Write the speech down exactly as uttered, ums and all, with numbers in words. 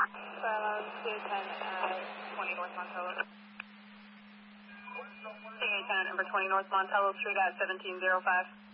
Skyline two ten at twenty North Montello. Stingray ten at number twenty North Montello Street at seventeen oh five.